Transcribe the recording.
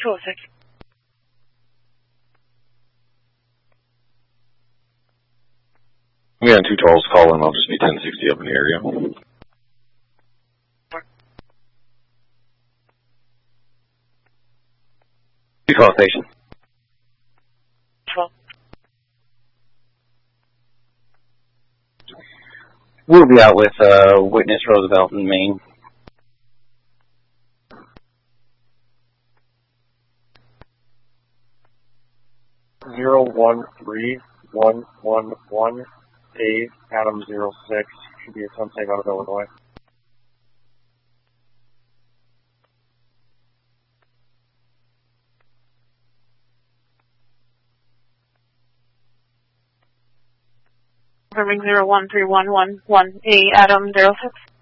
206. I'm getting 2 tolls calling. I'll just be 1060 up in the area. Call station. 12. We'll be out with witness Roosevelt in Maine. Zero 13111 Dave Adam 06 should be a Sunset out of Illinois. Confirming 01311A Adam 06.